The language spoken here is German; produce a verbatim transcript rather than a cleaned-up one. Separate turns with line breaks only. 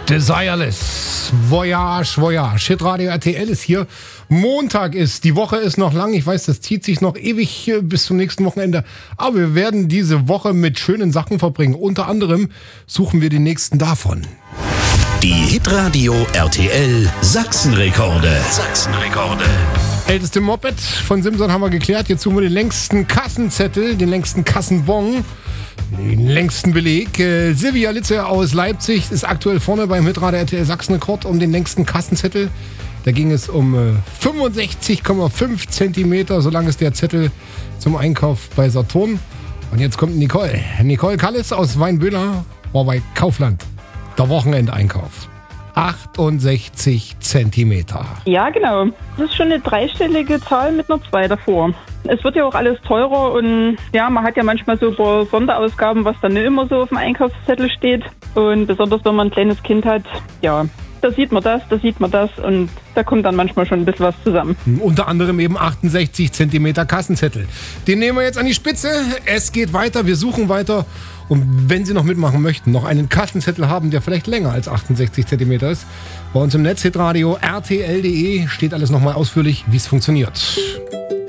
Desireless, Voyage, Voyage. Hitradio R T L ist hier. Montag ist, die Woche ist noch lang. Ich weiß, das zieht sich noch ewig bis zum nächsten Wochenende. Aber wir werden diese Woche mit schönen Sachen verbringen. Unter anderem suchen wir die nächsten davon.
Die Hitradio R T L Sachsenrekorde. Sachsenrekorde.
Älteste Moped von Simson haben wir geklärt. Jetzt suchen wir den längsten Kassenzettel, den längsten Kassenbon, den längsten Beleg. Äh, Silvia Litze aus Leipzig ist aktuell vorne beim Hitradio R T L Sachsenrekord um den längsten Kassenzettel. Da ging es um äh, fünfundsechzig Komma fünf Zentimeter. So lang ist der Zettel zum Einkauf bei Saturn. Und jetzt kommt Nicole. Nicole Kallis aus Weinböhler war bei Kaufland. Der Wochenendeinkauf. achtundsechzig Zentimeter.
Ja, genau. Das ist schon eine dreistellige Zahl mit einer zwei davor. Es wird ja auch alles teurer und ja, man hat ja manchmal so ein paar Sonderausgaben, was dann nicht immer so auf dem Einkaufszettel steht. Und besonders wenn man ein kleines Kind hat, ja, da sieht man das, da sieht man das und da kommt dann manchmal schon ein bisschen was zusammen.
Unter anderem eben achtundsechzig Zentimeter Kassenzettel. Den nehmen wir jetzt an die Spitze. Es geht weiter, wir suchen weiter. Und wenn Sie noch mitmachen möchten, noch einen Kassenzettel haben, der vielleicht länger als achtundsechzig Zentimeter ist, bei uns im Netz hitradio R T L punkt de steht alles nochmal ausführlich, wie es funktioniert.